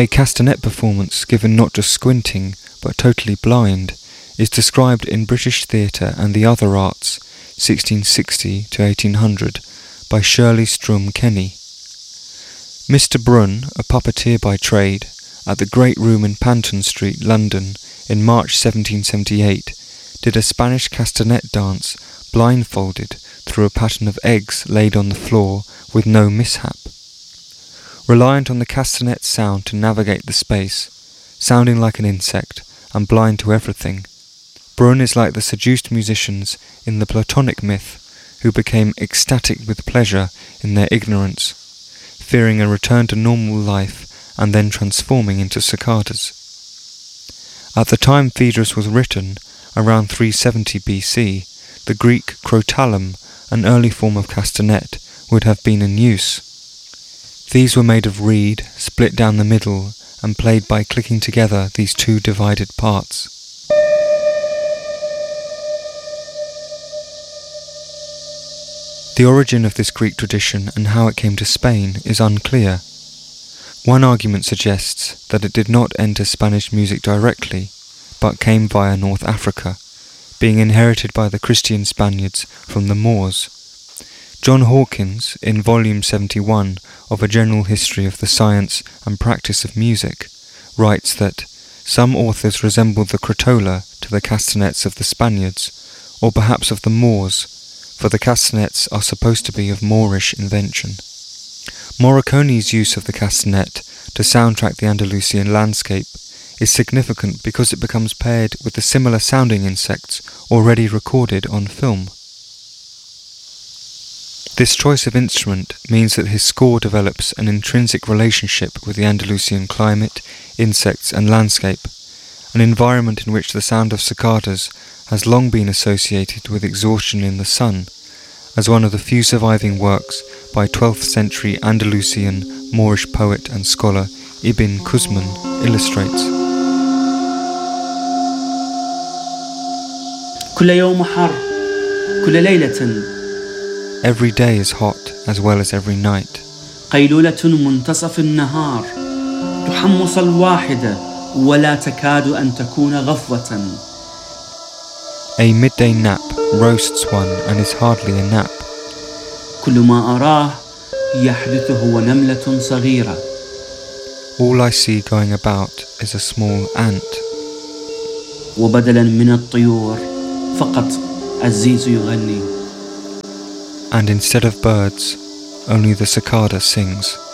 A castanet performance given not just squinting, but totally blind, is described in British Theatre and the Other Arts, 1660 to 1800, by Shirley Strum Kenny. Mr. Brun, a puppeteer by trade, at the Great Room in Panton Street, London, in March 1778, did a Spanish castanet dance blindfolded through a pattern of eggs laid on the floor with no mishap. Reliant on the castanet's sound to navigate the space, sounding like an insect and blind to everything, Brun is like the seduced musicians in the Platonic myth who became ecstatic with pleasure in their ignorance, fearing a return to normal life and then transforming into cicadas. At the time Phaedrus was written, around 370 BC, the Greek crotalum, an early form of castanet, would have been in use. These were made of reed, split down the middle, and played by clicking together these two divided parts. The origin of this Greek tradition and how it came to Spain is unclear. One argument suggests that it did not enter Spanish music directly, but came via North Africa, being inherited by the Christian Spaniards from the Moors. John Hawkins, in Volume 71 of A General History of the Science and Practice of Music, writes that some authors resemble the crotola to the castanets of the Spaniards, or perhaps of the Moors, for the castanets are supposed to be of Moorish invention. Morricone's use of the castanet to soundtrack the Andalusian landscape is significant because it becomes paired with the similar sounding insects already recorded on film. This choice of instrument means that his score develops an intrinsic relationship with the Andalusian climate, insects and landscape, an environment in which the sound of cicadas has long been associated with exhaustion in the sun, as one of the few surviving works by 12th century Andalusian Moorish poet and scholar Ibn Quzman illustrates. Every day is hot as well as every night. قيلولة منتصف النهار تحمص الواحدة ولا تكاد أن تكون غفوة. A midday nap roasts one and is hardly a nap. كل ما أراه يحدث هو نملة صغيرة. All I see going about is a small ant. وبدلا من الطيور فقط الزيز يغني. And instead of birds, only the cicada sings.